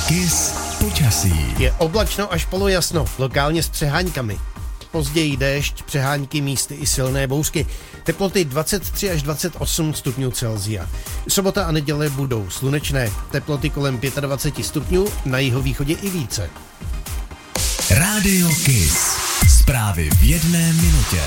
Kiss počasí. Je oblačno až polojasno, lokálně s přehánykami. Později déšť, přehánky, místy i silné bouřky. Teploty 23 až 28 stupňů Celsia. Sobota a neděle budou slunečné. Teploty kolem 25 stupňů, na jihovýchodě i více. Radio Kiss. Zprávy v 1 minutě.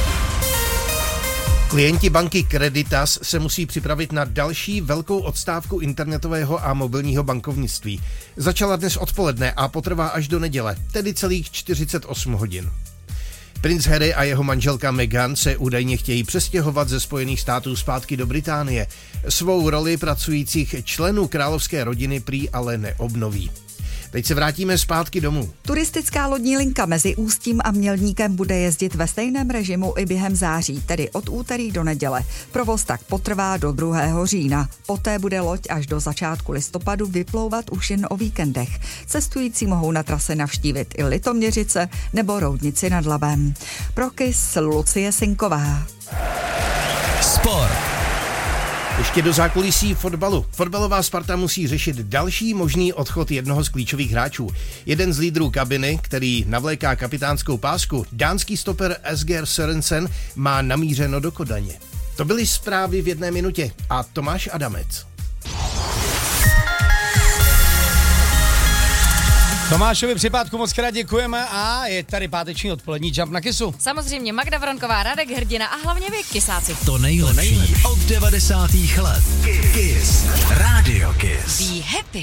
Klienti banky Creditas se musí připravit na další velkou odstávku internetového a mobilního bankovnictví. Začala dnes odpoledne a potrvá až do neděle, tedy celých 48 hodin. Princ Harry a jeho manželka Meghan se údajně chtějí přestěhovat ze Spojených států zpátky do Británie. Svou roli pracujících členů královské rodiny prý ale neobnoví. Teď se vrátíme zpátky domů. Turistická lodní linka mezi Ústím a Mělníkem bude jezdit ve stejném režimu i během září, tedy od úterý do neděle. Provoz tak potrvá do 2. října. Poté bude loď až do začátku listopadu vyplouvat už jen o víkendech. Cestující mohou na trase navštívit i Litoměřice nebo Roudnici nad Labem. Pro Kiss Lucie Sinková. Sport. Ještě do zákulisí fotbalu. Fotbalová Sparta musí řešit další možný odchod jednoho z klíčových hráčů. Jeden z lídrů kabiny, který navléká kapitánskou pásku, dánský stoper Asger Sørensen, má namířeno do Kodaně. To byly zprávy v 1 minutě a Tomáš Adamec. Tomášovi Připátku moc krát děkujeme a je tady páteční odpolední Jump na Kissu. Samozřejmě Magda Vronková, Radek Hrdina a hlavně vy, Kisáci. To nejlepší od 90. let. Kiss. Radio Kiss. Be happy.